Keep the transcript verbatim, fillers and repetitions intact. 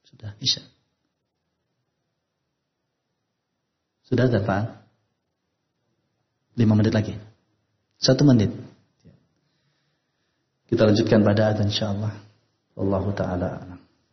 Sudah Isya. Sudah ada Pak? Lima menit lagi. Satu menit. Kita lanjutkan pada adzan insyaallah. Wallahu taala a'lam.